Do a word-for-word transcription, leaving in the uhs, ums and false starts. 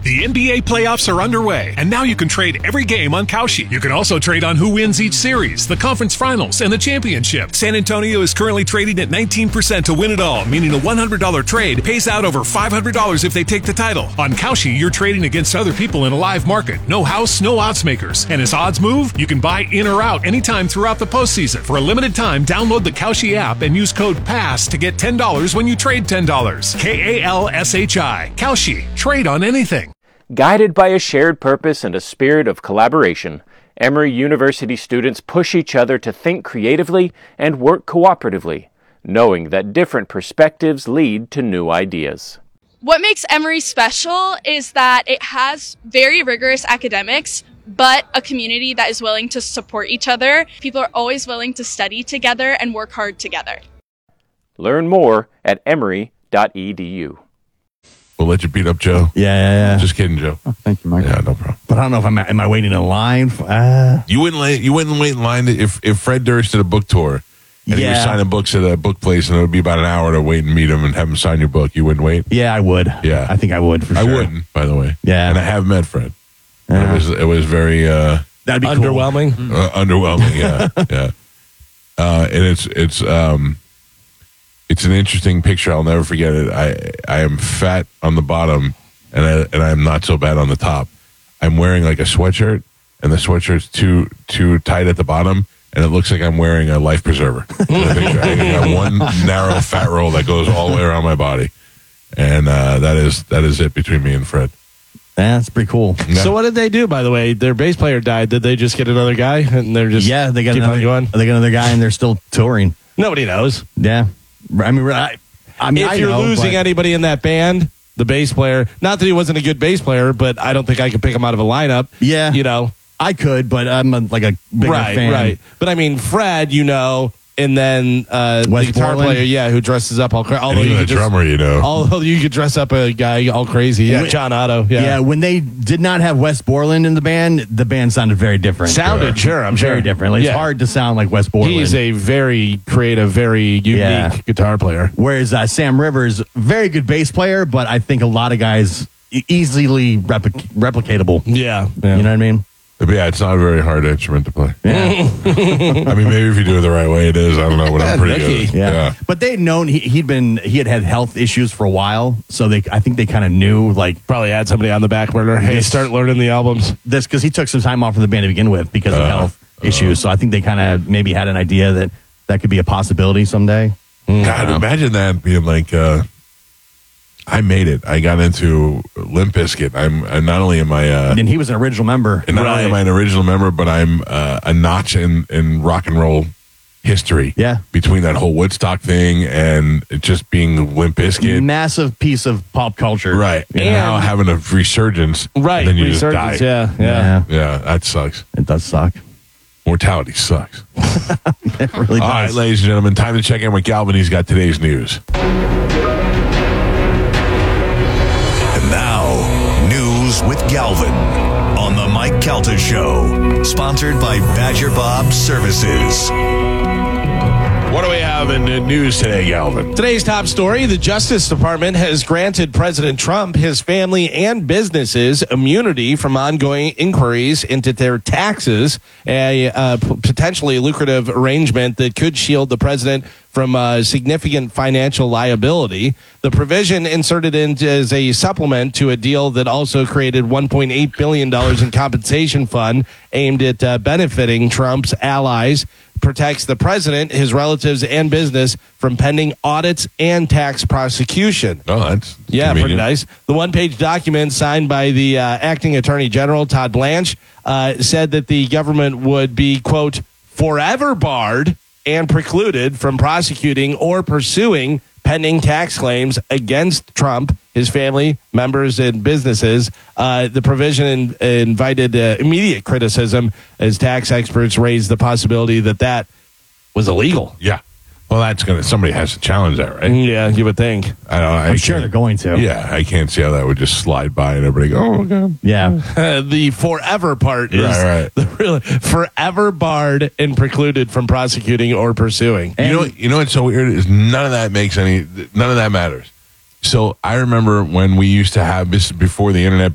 The N B A playoffs are underway, and now you can trade every game on Kalshi. You can also trade on who wins each series, the conference finals, and the championship. San Antonio is currently trading at nineteen percent to win it all, meaning a one hundred dollars trade pays out over five hundred dollars if they take the title. On Kalshi, you're trading against other people in a live market. No house, no odds makers. And as odds move, you can buy in or out anytime throughout the postseason. For a limited time, download the Kalshi app and use code PASS to get ten dollars when you trade ten dollars. K A L S H I. Kalshi. Trade on anything. Guided by a shared purpose and a spirit of collaboration, Emory University students push each other to think creatively and work cooperatively, knowing that different perspectives lead to new ideas. What makes Emory special is that it has very rigorous academics, but a community that is willing to support each other. People are always willing to study together and work hard together. Learn more at emory dot e d u. We'll let you beat up Joe. Yeah, yeah, yeah. Just kidding, Joe. Oh, thank you, Mike. Yeah, no problem. But I don't know if I'm am I waiting in line? For, uh... You wouldn't lay, you wouldn't wait in line if if Fred Durst did a book tour and yeah. you were signing books at a book place and it would be about an hour to wait and meet him and have him sign your book. You wouldn't wait? Yeah, I would. Yeah, I think I would for I sure. I wouldn't, by the way. Yeah, and I have met Fred. Yeah. It was it was very uh, that'd be underwhelming. Cool. Uh, underwhelming, yeah, yeah. Uh, and it's it's um. It's an interesting picture. I'll never forget it. I I am fat on the bottom, and I and I am not so bad on the top. I'm wearing like a sweatshirt, and the sweatshirt's too too tight at the bottom, and it looks like I'm wearing a life preserver. I got one narrow fat roll that goes all the way around my body, and uh, that is that is it between me and Fred. Yeah, that's pretty cool. Yeah. So what did they do, by the way? Their bass player died. Did they just get another guy, and they're just yeah, they got keep another on going? They got another guy, and they're still touring. Nobody knows. Yeah. I mean, I, I mean, if I you're know, losing but... anybody in that band, the bass player, not that he wasn't a good bass player, but I don't think I could pick him out of a lineup. Yeah. You know? I could, but I'm a, like a bigger right, fan. Right, But I mean, Fred, you know, and then uh, the guitar Borland? player, yeah, who dresses up all crazy. And even the drummer, you know. Although you could dress up a guy all crazy. Yeah, when, John Otto. Yeah. yeah, when they did not have Wes Borland in the band, the band sounded very different. Sounded, sure, I'm very sure. different. Like, yeah. It's hard to sound like Wes Borland. He's a very creative, very unique yeah. guitar player. Whereas uh, Sam Rivers, very good bass player, but I think a lot of guys e- easily replic- replicatable. Yeah, yeah. You know what I mean? But yeah, it's not a very hard instrument to play. Yeah. I mean, maybe if you do it the right way, it is. I don't know, but I'm pretty good. Yeah. yeah. But they'd known he, he'd been he had had health issues for a while, so they I think they kind of knew like Probably had somebody on the back burner. Hey, Yes. start learning the albums. this because he took some time off from the band to begin with because of Uh, health issues. So I think they kind of maybe had an idea that that could be a possibility someday. God, imagine that being like, uh, I made it. I got into Limp Bizkit. I'm uh, not only am I, uh, And he was an original member. and not only am I an original member, but I'm uh, a notch in, in rock and roll history. Yeah. Between that whole Woodstock thing and it just being Limp Bizkit. Massive piece of pop culture. Right. And, And- now having a resurgence. Right. And then you Resurgence, just die. yeah, yeah. Yeah. Yeah, that sucks. It does suck. Mortality sucks. It really All right, does. ladies and gentlemen, time to check in with Galvin. He's got today's news. And now, news with Galvin on the Mike Calta Show, sponsored by Badger Bob Services. What do we have in the news today, Galvin? Today's top story, the Justice Department has granted President Trump, his family, and businesses immunity from ongoing inquiries into their taxes, a uh, p- potentially lucrative arrangement that could shield the president from uh, significant financial liability. The provision inserted in as a supplement to a deal that also created one point eight billion dollars in compensation fund aimed at uh, benefiting Trump's allies, protects the president, his relatives, and business from pending audits and tax prosecution. Oh, that's Yeah, convenient. pretty nice. The one-page document signed by the uh, acting attorney general, Todd Blanche, uh, said that the government would be, quote, forever barred and precluded from prosecuting or pursuing pending tax claims against Trump, his family, members, and businesses. Uh, the provision in, invited uh, immediate criticism as tax experts raised the possibility that that was illegal. Yeah. Well, that's going to, somebody has to challenge that, right? Yeah, you would think. I don't I I'm sure can't- they're going to. Yeah, I can't see how that would just slide by and everybody go, oh, God. Yeah. Uh, the forever part is Right, right. the real forever barred and precluded from prosecuting or pursuing. You know, you know what's so weird is none of that makes any, none of that matters. So I remember when we used to have, this is before the internet